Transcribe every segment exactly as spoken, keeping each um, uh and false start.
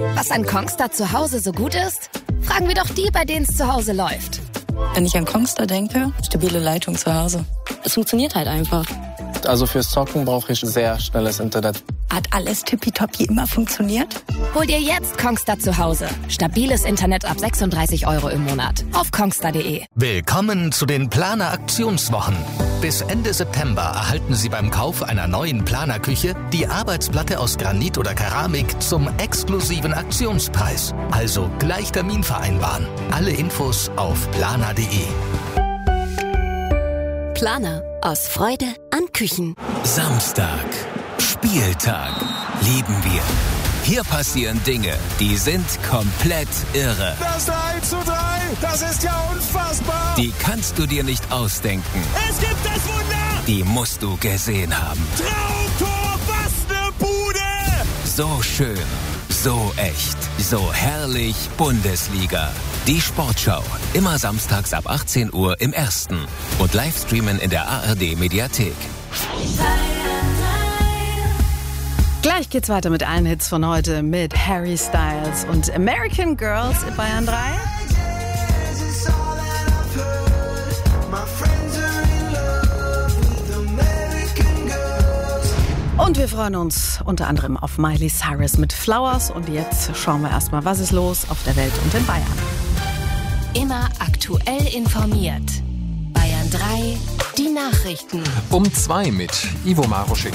Was an Kongstar zu Hause so gut ist? Fragen wir doch die, bei denen es zu Hause läuft. Wenn ich an Kongstar denke, stabile Leitung zu Hause. Es funktioniert halt einfach. Also fürs Zocken brauche ich sehr schnelles Internet. Hat alles tippitoppi immer funktioniert? Hol dir jetzt Kongstar zu Hause. Stabiles Internet ab sechsunddreißig Euro im Monat. Auf kongstar punkt de. Willkommen zu den Planer Aktionswochen. Bis Ende September erhalten Sie beim Kauf einer neuen Planerküche die Arbeitsplatte aus Granit oder Keramik zum exklusiven Aktionspreis. Also gleich Termin vereinbaren. Alle Infos auf planer punkt de. Planer. Aus Freude an Küchen. Samstag. Spieltag. Lieben wir. Hier passieren Dinge, die sind komplett irre. Das drei zu drei, das ist ja unfassbar. Die kannst du dir nicht ausdenken. Es gibt das Wunder. Die musst du gesehen haben. Traumtor, was ne Bude. So schön, so echt, so herrlich Bundesliga. Die Sportschau, immer samstags ab achtzehn Uhr im Ersten und Livestreamen in der A R D-Mediathek. Gleich geht's weiter mit allen Hits von heute mit Harry Styles und American Girls in Bayern drei. Und wir freuen uns unter anderem auf Miley Cyrus mit Flowers. Und jetzt schauen wir erstmal, was ist los auf der Welt und in Bayern. Immer aktuell informiert. Bayern drei, die Nachrichten. Um zwei mit Ivo Maroschik.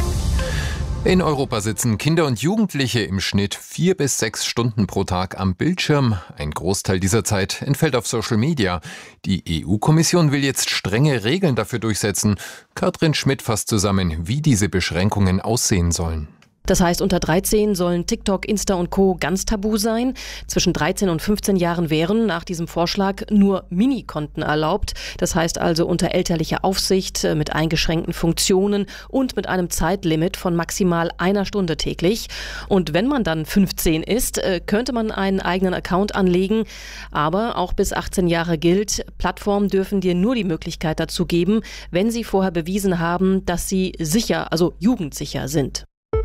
In Europa sitzen Kinder und Jugendliche im Schnitt vier bis sechs Stunden pro Tag am Bildschirm. Ein Großteil dieser Zeit entfällt auf Social Media. Die E U-Kommission will jetzt strenge Regeln dafür durchsetzen. Katrin Schmidt fasst zusammen, wie diese Beschränkungen aussehen sollen. Das heißt, unter dreizehn sollen TikTok, Insta und Co. ganz tabu sein. Zwischen dreizehn und fünfzehn Jahren wären nach diesem Vorschlag nur Minikonten erlaubt. Das heißt also unter elterlicher Aufsicht, mit eingeschränkten Funktionen und mit einem Zeitlimit von maximal einer Stunde täglich. Und wenn man dann fünfzehn ist, könnte man einen eigenen Account anlegen. Aber auch bis achtzehn Jahre gilt, Plattformen dürfen dir nur die Möglichkeit dazu geben, wenn sie vorher bewiesen haben, dass sie sicher, also jugendsicher sind.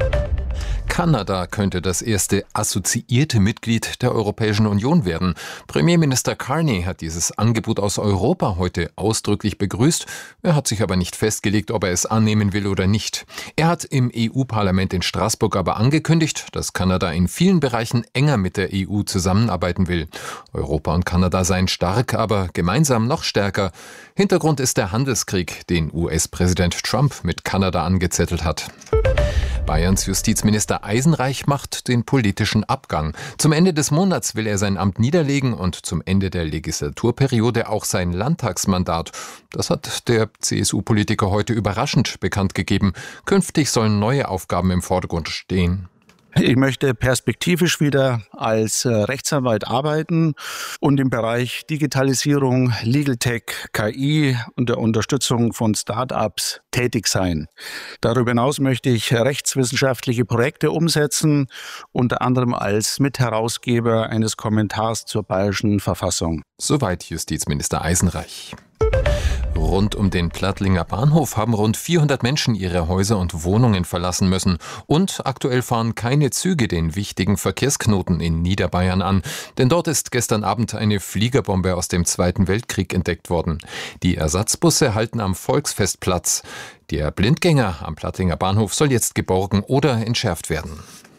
Kanada könnte das erste assoziierte Mitglied der Europäischen Union werden. Premierminister Carney hat dieses Angebot aus Europa heute ausdrücklich begrüßt. Er hat sich aber nicht festgelegt, ob er es annehmen will oder nicht. Er hat im E U-Parlament in Straßburg aber angekündigt, dass Kanada in vielen Bereichen enger mit der E U zusammenarbeiten will. Europa und Kanada seien stark, aber gemeinsam noch stärker. Hintergrund ist der Handelskrieg, den U S-Präsident Trump mit Kanada angezettelt hat. Bayerns Justizminister Eisenreich macht den politischen Abgang. Zum Ende des Monats will er sein Amt niederlegen und zum Ende der Legislaturperiode auch sein Landtagsmandat. Das hat der C S U-Politiker heute überraschend bekannt gegeben. Künftig sollen neue Aufgaben im Vordergrund stehen. Ich möchte perspektivisch wieder als Rechtsanwalt arbeiten und im Bereich Digitalisierung, Legal Tech, K I und der Unterstützung von Start-ups tätig sein. Darüber hinaus möchte ich rechtswissenschaftliche Projekte umsetzen, unter anderem als Mitherausgeber eines Kommentars zur Bayerischen Verfassung. Soweit Justizminister Eisenreich. Rund um den Plattlinger Bahnhof haben rund vierhundert Menschen ihre Häuser und Wohnungen verlassen müssen. Und aktuell fahren keine Züge den wichtigen Verkehrsknoten in Niederbayern an. Denn dort ist gestern Abend eine Fliegerbombe aus dem Zweiten Weltkrieg entdeckt worden. Die Ersatzbusse halten am Volksfestplatz. Der Blindgänger am Plattlinger Bahnhof soll jetzt geborgen oder entschärft werden.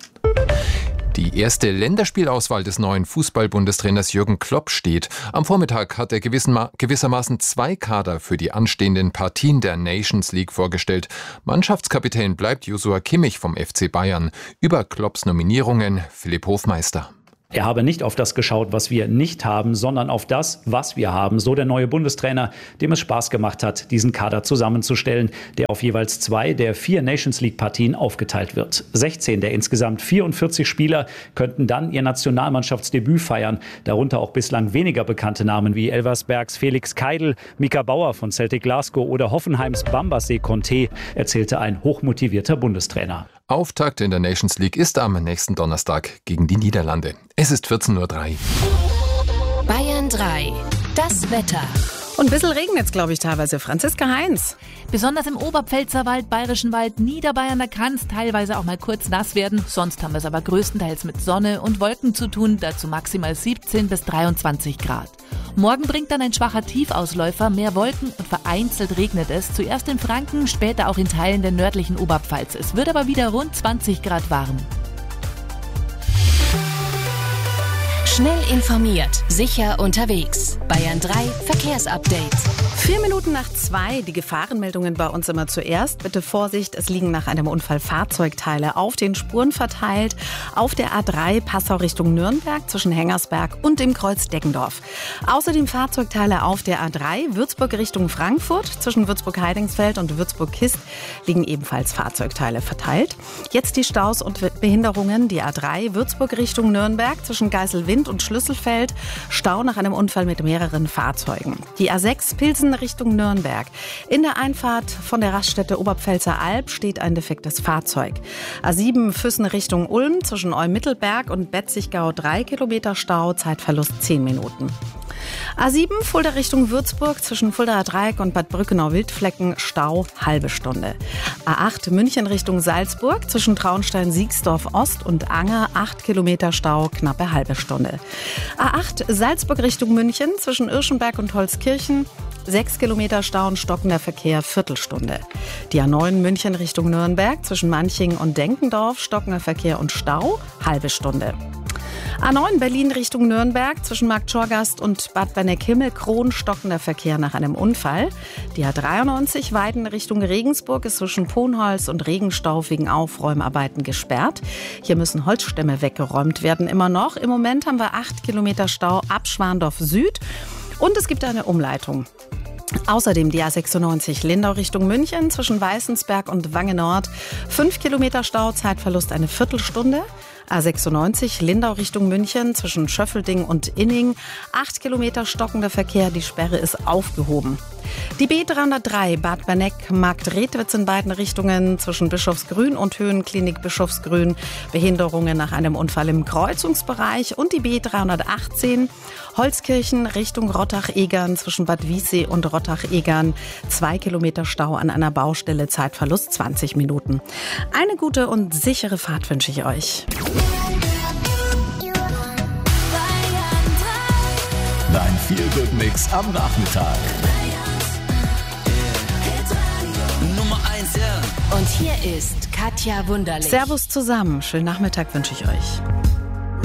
Die erste Länderspielauswahl des neuen Fußball-Bundestrainers Jürgen Klopp steht. Am Vormittag hat er gewissermaßen zwei Kader für die anstehenden Partien der Nations League vorgestellt. Mannschaftskapitän bleibt Joshua Kimmich vom F C Bayern. Über Klopps Nominierungen Philipp Hofmeister. Er habe nicht auf das geschaut, was wir nicht haben, sondern auf das, was wir haben. So der neue Bundestrainer, dem es Spaß gemacht hat, diesen Kader zusammenzustellen, der auf jeweils zwei der vier Nations League-Partien aufgeteilt wird. sechzehn der insgesamt vierundvierzig Spieler könnten dann ihr Nationalmannschaftsdebüt feiern. Darunter auch bislang weniger bekannte Namen wie Elversbergs Felix Keidl, Mika Bauer von Celtic Glasgow oder Hoffenheims Bambassé Conté, erzählte ein hochmotivierter Bundestrainer. Auftakt in der Nations League ist am nächsten Donnerstag gegen die Niederlande. Es ist vierzehn Uhr drei. Bayern drei. Das Wetter. Und ein bisschen regnet es, glaube ich, teilweise. Franziska Heinz. Besonders im Oberpfälzerwald, Bayerischen Wald, Niederbayern, da kann es teilweise auch mal kurz nass werden. Sonst haben wir es aber größtenteils mit Sonne und Wolken zu tun, dazu maximal siebzehn bis dreiundzwanzig Grad. Morgen bringt dann ein schwacher Tiefausläufer mehr Wolken und vereinzelt regnet es. Zuerst in Franken, später auch in Teilen der nördlichen Oberpfalz. Es wird aber wieder rund zwanzig Grad warm. Schnell informiert, sicher unterwegs. Bayern drei Verkehrsupdate. Vier Minuten nach zwei, die Gefahrenmeldungen bei uns immer zuerst. Bitte Vorsicht, es liegen nach einem Unfall Fahrzeugteile auf den Spuren verteilt. Auf der A drei Passau Richtung Nürnberg zwischen Hengersberg und dem Kreuz Deggendorf. Außerdem Fahrzeugteile auf der A drei Würzburg Richtung Frankfurt. Zwischen Würzburg-Heidingsfeld und Würzburg-Kist liegen ebenfalls Fahrzeugteile verteilt. Jetzt die Staus und Behinderungen. Die A drei Würzburg Richtung Nürnberg zwischen Geiselwind und Schlüsselfeld. Stau nach einem Unfall mit mehreren Fahrzeugen. Die A sechs Pilsen Richtung Nürnberg. In der Einfahrt von der Raststätte Oberpfälzer Alb steht ein defektes Fahrzeug. A sieben Füssen Richtung Ulm zwischen Eumittelberg und Betzigau drei Kilometer Stau, Zeitverlust zehn Minuten. A sieben Fulda Richtung Würzburg zwischen Fuldaer Dreieck und Bad Brückenau-Wildflecken Stau, halbe Stunde. A acht München Richtung Salzburg zwischen Traunstein-Siegsdorf Ost und Anger acht Kilometer Stau, knappe halbe Stunde. A acht Salzburg Richtung München zwischen Irschenberg und Holzkirchen sechs Kilometer Stau und stockender Verkehr, Viertelstunde. Die A neun München Richtung Nürnberg zwischen Manching und Denkendorf stockender Verkehr und Stau, halbe Stunde. A neun Berlin Richtung Nürnberg zwischen Marktschorgast und Bad Berneck-Himmelkron stockender Verkehr nach einem Unfall. Die A dreiundneunzig Weiden Richtung Regensburg ist zwischen Ponholz und Regenstauf wegen Aufräumarbeiten gesperrt. Hier müssen Holzstämme weggeräumt werden immer noch. Im Moment haben wir acht Kilometer Stau ab Schwandorf Süd und es gibt eine Umleitung. Außerdem die A sechsundneunzig Lindau Richtung München zwischen Weißensberg und Wange Nord. fünf Kilometer Stau, Zeitverlust eine Viertelstunde. A sechsundneunzig Lindau Richtung München zwischen Schöffelding und Inning. acht Kilometer stockender Verkehr, die Sperre ist aufgehoben. Die B dreihundertdrei Bad Berneck-Marktredwitz in beiden Richtungen zwischen Bischofsgrün und Höhenklinik Bischofsgrün. Behinderungen nach einem Unfall im Kreuzungsbereich. Und die B dreihundertachtzehn Holzkirchen Richtung Rottach-Egern zwischen Bad Wiessee und Rottach-Egern. Zwei Kilometer Stau an einer Baustelle, Zeitverlust zwanzig Minuten. Eine gute und sichere Fahrt wünsche ich euch. Dein Feel-Good-Mix am Nachmittag. Nummer eins, ja. Und hier ist Katja Wunderlich. Servus zusammen. Schönen Nachmittag wünsche ich euch.